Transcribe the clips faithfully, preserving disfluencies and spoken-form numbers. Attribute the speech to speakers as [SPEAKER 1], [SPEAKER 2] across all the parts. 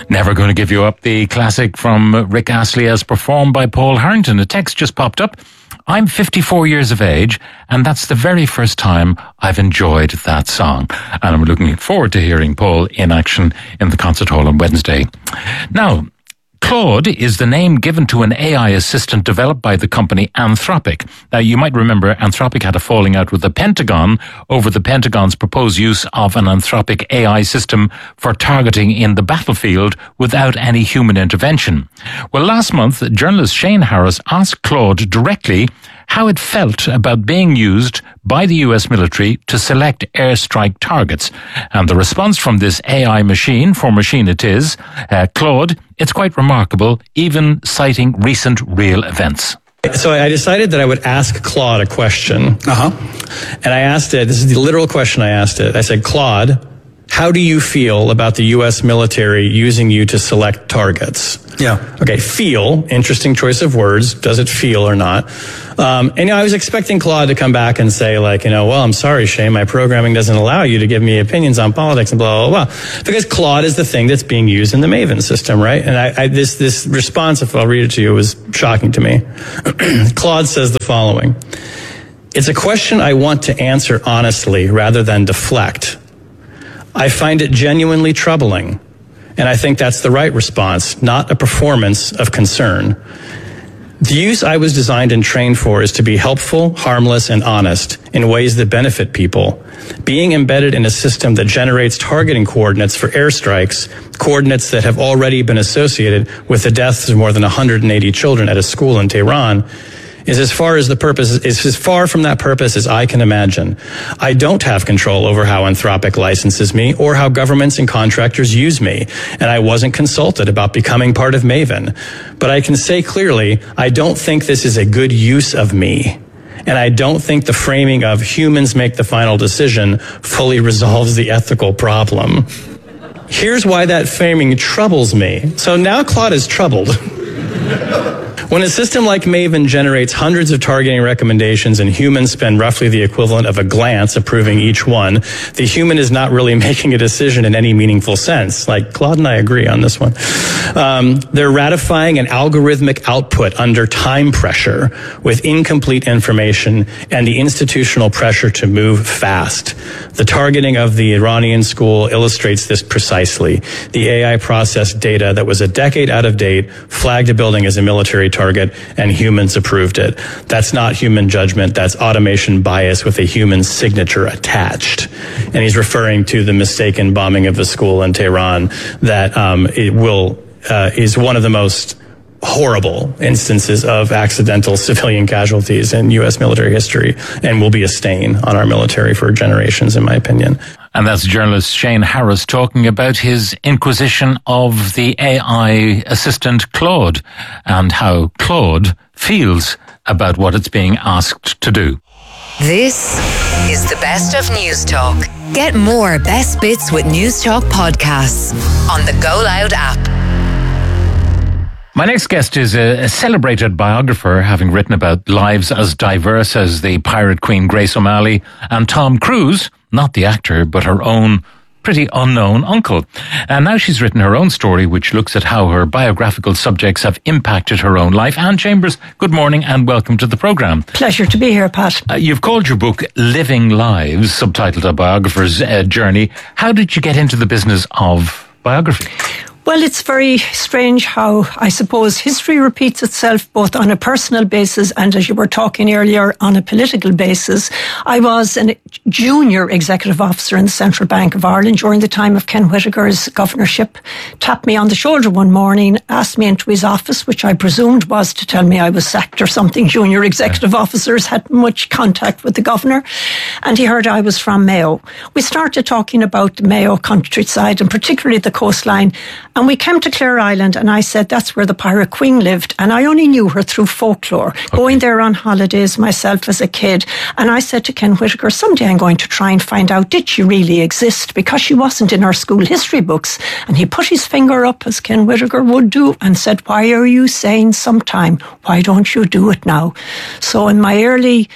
[SPEAKER 1] Never Gonna Give You Up, the classic from Rick Astley as performed by Paul Harrington. A text just popped up. I'm fifty-four years of age, and that's the very first time I've enjoyed that song. And I'm looking forward to hearing Paul in action in the concert hall on Wednesday. Now, Claude is the name given to an A I assistant developed by the company Anthropic. Now, you might remember Anthropic had a falling out with the Pentagon over the Pentagon's proposed use of an Anthropic A I system for targeting in the battlefield without any human intervention. Well, last month, journalist Shane Harris asked Claude directly how it felt about being used by the U S military to select airstrike targets. And the response from this A I machine, for machine it is, uh, Claude, it's quite remarkable, even citing recent real events.
[SPEAKER 2] So I decided that I would ask Claude a question.
[SPEAKER 3] Uh-huh.
[SPEAKER 2] And I asked it, this is the literal question I asked it. I said, Claude, how do you feel about the U S military using you to select targets?
[SPEAKER 3] Yeah.
[SPEAKER 2] Okay, feel, interesting choice of words. Does it feel or not? Um, and you know, I was expecting Claude to come back and say, like, you know, well, I'm sorry, Shane, my programming doesn't allow you to give me opinions on politics and blah, blah, blah. Because Claude is the thing that's being used in the Maven system, right? And I, I this, this response, if I'll read it to you, was shocking to me. Claude says the following. It's a question I want to answer honestly rather than deflect. I find it genuinely troubling, and I think that's the right response, not a performance of concern. The use I was designed and trained for is to be helpful, harmless, and honest in ways that benefit people. Being embedded in a system that generates targeting coordinates for airstrikes, coordinates that have already been associated with the deaths of more than one hundred eighty children at a school in Tehran, is as far as the purpose is as far from that purpose as I can imagine. I don't have control over how Anthropic licenses me or how governments and contractors use me, and I wasn't consulted about becoming part of Maven. But I can say clearly, I don't think this is a good use of me. And I don't think the framing of humans make the final decision fully resolves the ethical problem. Here's why that framing troubles me. So now Claude is troubled. When a system like Maven generates hundreds of targeting recommendations and humans spend roughly the equivalent of a glance approving each one, the human is not really making a decision in any meaningful sense. Like, Claude and I agree on this one. Um, they're ratifying an algorithmic output under time pressure with incomplete information and the institutional pressure to move fast. The targeting of the Iranian school illustrates this precisely. The A I processed data that was a decade out of date, flagged a building as a military target, and humans approved it. That's not human judgment. That's automation bias with a human signature attached. And he's referring to the mistaken bombing of the school in Tehran that um, it will uh, is one of the most horrible instances of accidental civilian casualties in U S military history, and will be a stain on our military for generations, in my opinion.
[SPEAKER 1] And that's journalist Shane Harris talking about his inquisition of the A I assistant Claude and how Claude feels about what it's being asked to do.
[SPEAKER 4] This is the Best of News Talk. Get more Best Bits with News Talk podcasts on the Go Loud app.
[SPEAKER 1] My next guest is a, a celebrated biographer, having written about lives as diverse as the pirate queen Grace O'Malley and Tom Cruise, not the actor, but her own pretty unknown uncle. And now she's written her own story, which looks at how her biographical subjects have impacted her own life. Anne Chambers, good morning and welcome to the programme.
[SPEAKER 5] Pleasure to be here, Pat.
[SPEAKER 1] Uh, you've called your book Living Lives, subtitled A Biographer's uh, Journey. How did you get into the business of biography?
[SPEAKER 5] Well, it's very strange how, I suppose, history repeats itself both on a personal basis and, as you were talking earlier, on a political basis. I was a junior executive officer in the Central Bank of Ireland during the time of Ken Whittaker's governorship. Tapped me on the shoulder one morning, asked me into his office, which I presumed was to tell me I was sacked or something. Junior executive officers had much contact with the governor, and he heard I was from Mayo. We started talking about the Mayo countryside and particularly the coastline. And we came to Clare Island, and I said that's where the Pirate Queen lived. And I only knew her through folklore, okay. Going there on holidays myself as a kid. And I said to Ken Whittaker, someday I'm going to try and find out, did she really exist? Because she wasn't in our school history books. And he put his finger up, as Ken Whittaker would do, and said, why are you saying sometime? Why don't you do it now? So in my early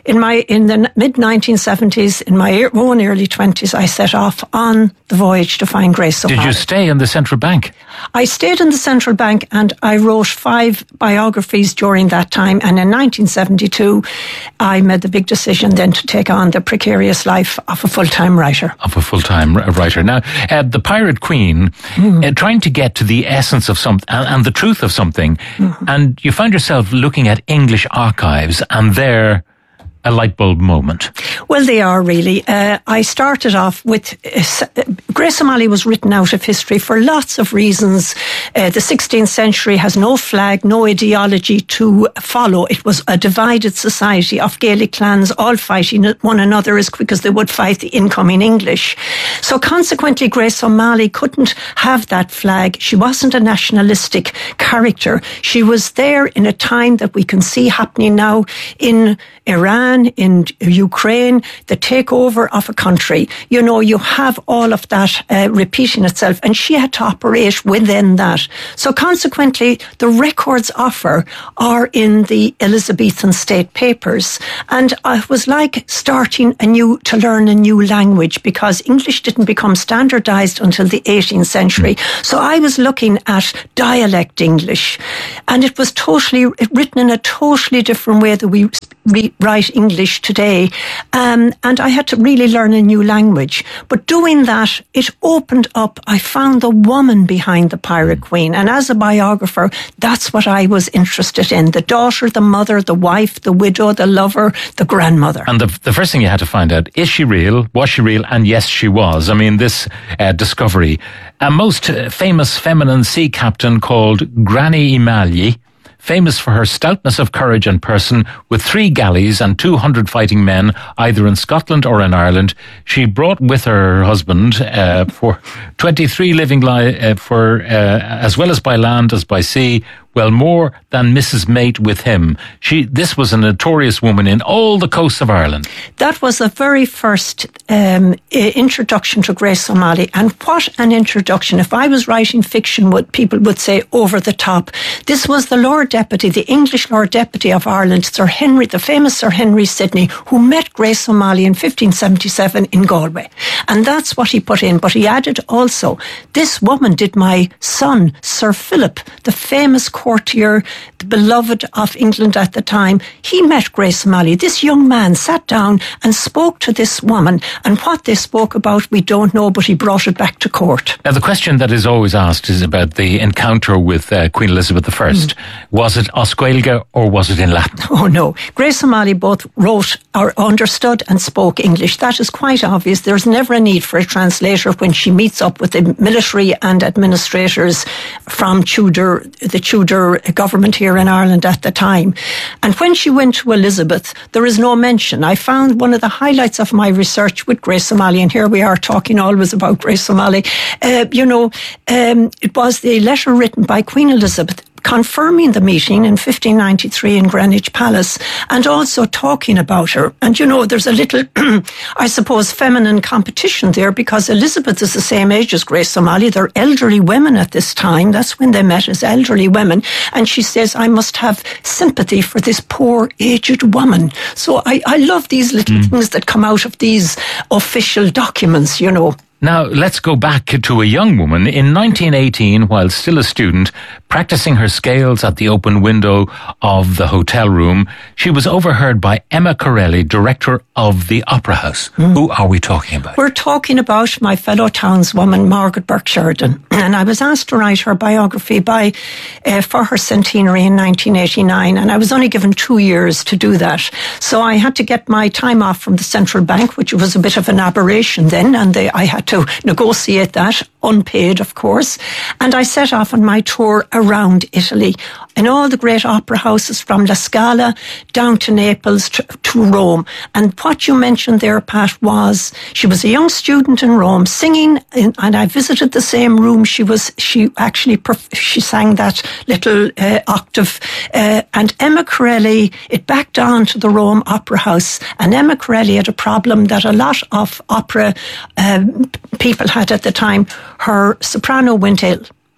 [SPEAKER 5] in my in the mid nineteen seventies, in my own early twenties, I set off on the voyage to find Grace O'Malley.
[SPEAKER 1] Did you stay in the Central Bank?
[SPEAKER 5] I stayed in the Central Bank and I wrote five biographies during that time. And in nineteen seventy-two, I made the big decision then to take on the precarious life of a full-time writer.
[SPEAKER 1] Of a full-time writer. Now, uh, the Pirate Queen, mm. uh, trying to get to the essence of something and, and the truth of something, mm-hmm. and you find yourself looking at English archives, and there a light bulb moment.
[SPEAKER 5] Well, they are really. Uh, I started off with uh, Grace O'Malley was written out of history for lots of reasons. Uh, the sixteenth century has no flag, no ideology to follow. It was a divided society of Gaelic clans all fighting one another as quick as they would fight the incoming English. So consequently, Grace O'Malley couldn't have that flag. She wasn't a nationalistic character. She was there in a time that we can see happening now in Iran, in Ukraine, the takeover of a country. You know, you have all of that uh, repeating itself, and she had to operate within that. So consequently, the records of her are in the Elizabethan state papers. And it was like starting a new, to learn a new language, because English didn't become standardized until the eighteenth century. So I was looking at dialect English, and it was totally written in a totally different way that we re- write English today. Um, and I had to really learn a new language. But doing that, it opened up. I found the woman behind the Pirate Queen. And as a biographer, that's what I was interested in. The daughter, the mother, the wife, the widow, the lover, the grandmother.
[SPEAKER 1] And the, the first thing you had to find out, is she real? Was she real? And yes, she was. I mean, this uh, discovery. A most famous feminine sea captain called Granny Imalyi, famous for her stoutness of courage and person, with three galleys and two hundred fighting men, either in Scotland or in Ireland. She brought with her husband uh, for twenty-three living li- uh, for uh, as well as by land as by sea, well, more than Missus Mate with him. She, this was a notorious woman in all the coasts of Ireland.
[SPEAKER 5] That was the very first um, introduction to Grace O'Malley. And what an introduction. If I was writing fiction, what people would say over the top. This was the Lord Deputy, the English Lord Deputy of Ireland, Sir Henry, the famous Sir Henry Sidney, who met Grace O'Malley in fifteen seventy-seven in Galway. And that's what he put in. But he added also, this woman did my son, Sir Philip, the famous courtier, the beloved of England at the time. He met Grace O'Malley. This young man sat down and spoke to this woman, and what they spoke about we don't know, but he brought it back to court.
[SPEAKER 1] Now the question that is always asked is about the encounter with uh, Queen Elizabeth the First. Mm. Was it Oscuelga or was it in Latin?
[SPEAKER 5] Oh no. Grace O'Malley both wrote or understood and spoke English. That is quite obvious. There's never a need for a translator when she meets up with the military and administrators from Tudor, the Tudor government here in Ireland at the time. And when she went to Elizabeth, there is no mention. I found one of the highlights of my research with Grace O'Malley, and here we are talking always about Grace O'Malley. Uh, you know, um, it was the letter written by Queen Elizabeth confirming the meeting in fifteen ninety-three in Greenwich Palace, and also talking about her. And you know, there's a little, I suppose, feminine competition there, because Elizabeth is the same age as Grace O'Malley. They're elderly women at this time. That's when they met, as elderly women. And she says, I must have sympathy for this poor aged woman. So I, I love these little mm. things that come out of these official documents, you know.
[SPEAKER 1] Now, let's go back to a young woman. In nineteen eighteen, while still a student, practicing her scales at the open window of the hotel room, she was overheard by Emma Corelli, director of the Opera House. Mm. Who are we talking about?
[SPEAKER 5] We're talking about my fellow townswoman, Margaret Burke Sheridan. And I was asked to write her biography by uh, for her centenary in nineteen eighty-nine, and I was only given two years to do that. So I had to get my time off from the Central Bank, which was a bit of an aberration then, and they, I had to to negotiate that, unpaid of course, and I set off on my tour around Italy in all the great opera houses from La Scala down to Naples to, to Rome. And what you mentioned there, Pat, was she was a young student in Rome singing, in, and I visited the same room she was, she actually, she sang that little uh, octave, uh, and Emma Corelli, it backed on to the Rome Opera House, and Emma Corelli had a problem that a lot of opera um, people had at the time. Her soprano went ill.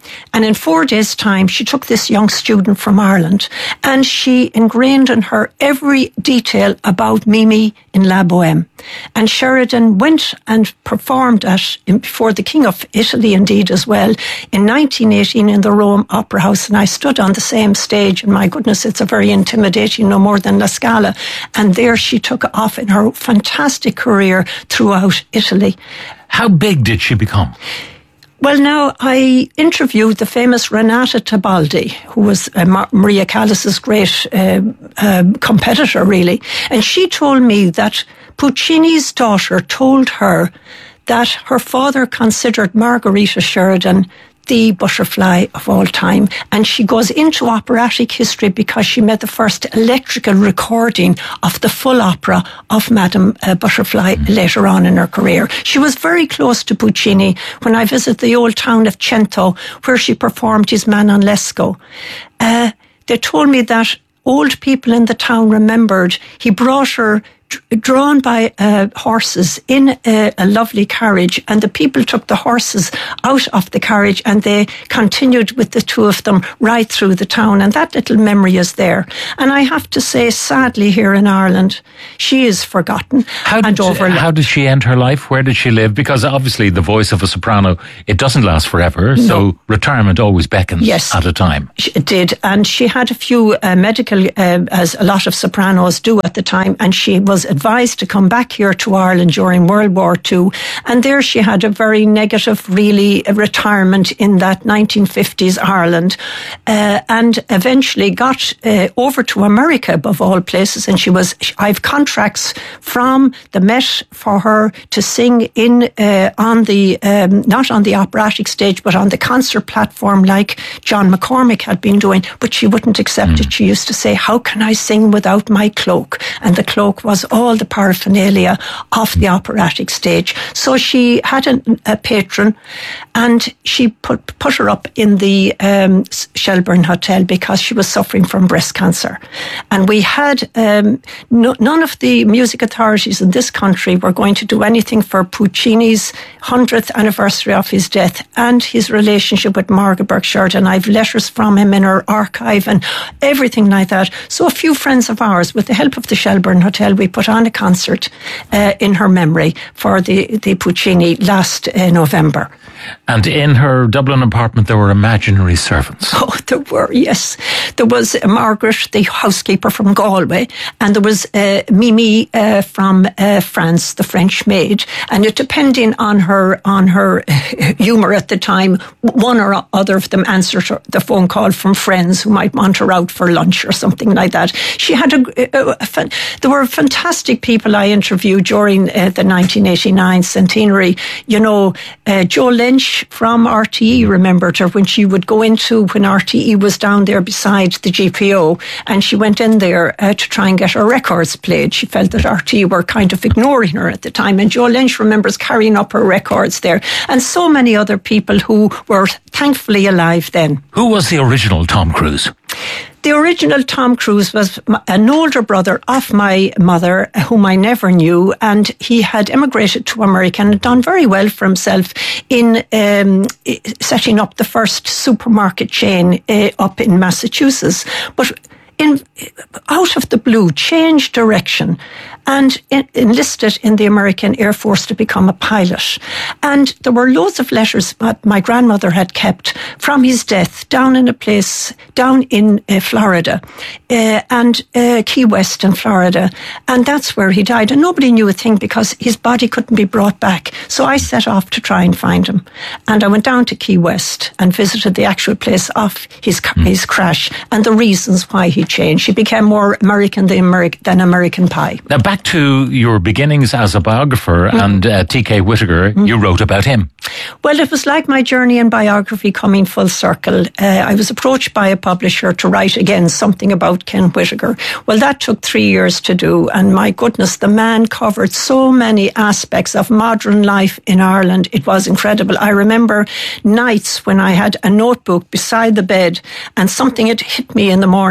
[SPEAKER 5] And in four days' time, she took this young student from Ireland and she ingrained in her every detail about Mimi in La Bohème. And Sheridan went and performed at, before the King of Italy, indeed, as well, in nineteen eighteen in the Rome Opera House. And I stood on the same stage, and my goodness, it's a very intimidating, no more than La Scala. And there she took off in her fantastic career throughout Italy.
[SPEAKER 1] How big did she become?
[SPEAKER 5] Well, now, I interviewed the famous Renata Tebaldi, who was uh, Mar- Maria Callas's great uh, uh, competitor, really. And she told me that Puccini's daughter told her that her father considered Margherita Sheridan the butterfly of all time. And she goes into operatic history because she made the first electrical recording of the full opera of Madame uh, Butterfly later on in her career. She was very close to Puccini when I visited the old town of Cento, where she performed his Manon Lescaut. Uh, they told me that old people in the town remembered he brought her drawn by uh, horses in a, a lovely carriage, and the people took the horses out of the carriage and they continued with the two of them right through the town, and that little memory is there. And I have to say, sadly, here in Ireland, she is forgotten
[SPEAKER 1] how
[SPEAKER 5] and
[SPEAKER 1] did,
[SPEAKER 5] overlooked.
[SPEAKER 1] How did she end her life? Where did she live? Because obviously the voice of a soprano, it doesn't last forever, no. So retirement always beckons
[SPEAKER 5] yes,
[SPEAKER 1] at a time.
[SPEAKER 5] It did, and she had a few uh, medical, uh, as a lot of sopranos do at the time, and she was advised to come back here to Ireland during World War Two, and there she had a very negative, really, retirement in that nineteen fifties Ireland, uh, and eventually got uh, over to America, above all places, and she was, I've contracts from the Met for her to sing in, uh, on the, um, not on the operatic stage, but on the concert platform like John McCormick had been doing, but she wouldn't accept mm. it. She used to say, how can I sing without my cloak? And the cloak was all the paraphernalia of the operatic stage. So she had a, a patron, and she put put her up in the um, Shelburne Hotel because she was suffering from breast cancer. And we had um, no, none of the music authorities in this country were going to do anything for Puccini's hundredth anniversary of his death and his relationship with Margaret Burke Sheridan. I've letters from him in her archive and everything like that. So a few friends of ours, with the help of the Shelburne Hotel, we put on a concert uh, in her memory for the, the Puccini last uh, November.
[SPEAKER 1] And in her Dublin apartment, there were imaginary servants.
[SPEAKER 5] Oh, there were, yes. There was uh, Margaret, the housekeeper from Galway, and there was uh, Mimi uh, from uh, France, the French maid. And it, depending on her on her humour at the time, one or other of them answered the phone call from friends who might want her out for lunch or something like that. She had a, a, a, a there were fantastic people I interviewed during uh, the nineteen eighty-nine centenary. You know, uh, Joe Lynch from R T E remembered her when she would go into, when R T E was down there beside the G P O, and she went in there uh, to try and get her records played. She felt that R T E were kind of ignoring her at the time, and Joe Lynch remembers carrying up her records there, and so many other people who were thankfully alive then.
[SPEAKER 1] Who was the original Tom Cruise?
[SPEAKER 5] The original Tom Cruise was an older brother of my mother, whom I never knew, and he had emigrated to America and had done very well for himself in um, setting up the first supermarket chain uh, up in Massachusetts. But in, out of the blue, changed direction and en- enlisted in the American Air Force to become a pilot. And there were loads of letters that my grandmother had kept from his death down in a place, down in uh, Florida, uh, and uh, Key West in Florida. And that's where he died. And nobody knew a thing because his body couldn't be brought back. So I set off to try and find him. And I went down to Key West and visited the actual place of his, mm. his crash and the reasons why he changed. He became more American than, Ameri- than American Pie.
[SPEAKER 1] Now, back to your beginnings as a biographer, mm. and uh, T K Whittaker, mm. you wrote about him.
[SPEAKER 5] Well, it was like my journey in biography coming full circle. Uh, I was approached by a publisher to write again something about Ken Whittaker. Well, that took three years to do, and my goodness, the man covered so many aspects of modern life in Ireland. It was incredible. I remember nights when I had a notebook beside the bed and something had hit me in the morning to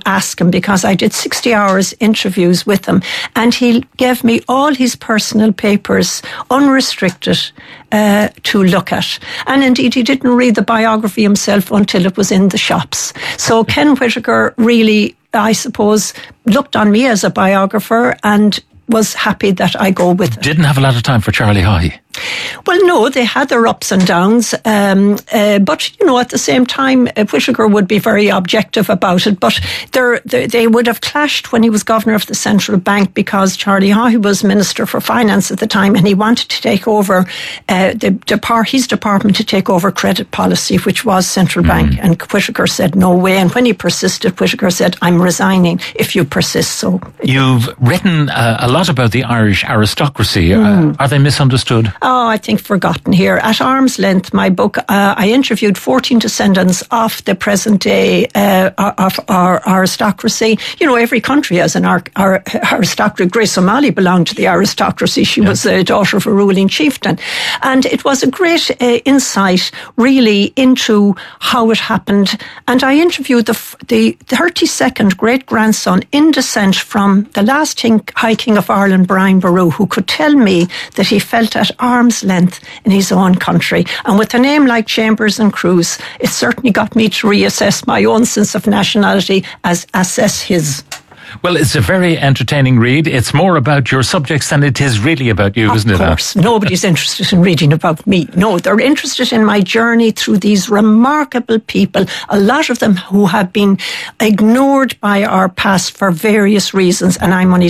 [SPEAKER 5] ask him, because I did sixty hours interviews with him, and he gave me all his personal papers, unrestricted, uh, to look at. And indeed, he didn't read the biography himself until it was in the shops. So Ken Whitaker really, I suppose, looked on me as a biographer and was happy that I go with it.
[SPEAKER 1] Didn't have a lot of time for Charlie Haughey.
[SPEAKER 5] Well, no, they had their ups and downs, um, uh, but, you know, at the same time, uh, Whitaker would be very objective about it, but they they would have clashed when he was governor of the central bank, because Charlie Haughey was Minister for Finance at the time, and he wanted to take over uh, the depart his department to take over credit policy, which was central mm. bank, and Whitaker said no way, and when he persisted, Whitaker said, I'm resigning if you persist. So
[SPEAKER 1] you've written uh, a lot about the Irish aristocracy. Mm. Uh, are they misunderstood?
[SPEAKER 5] Oh, I think forgotten here. At Arm's Length, my book, uh, I interviewed fourteen descendants of the present day uh, of our aristocracy. You know, every country has an ar- ar- aristocracy. Grace O'Malley belonged to the aristocracy. She yeah. was the daughter of a ruling chieftain. And it was a great uh, insight, really, into how it happened. And I interviewed the, the thirty-second great-grandson in descent from the last king, High King of Ireland, Brian Boru, who could tell me that he felt at arm's length in his own country. And with a name like Chambers and Cruz, it certainly got me to reassess my own sense of nationality as assess his.
[SPEAKER 1] Well, it's a very entertaining read. It's more about your subjects than it is really about you,
[SPEAKER 5] of
[SPEAKER 1] isn't it?
[SPEAKER 5] Of course. Nobody's interested in reading about me. No, they're interested in my journey through these remarkable people, a lot of them who have been ignored by our past for various reasons, and I'm only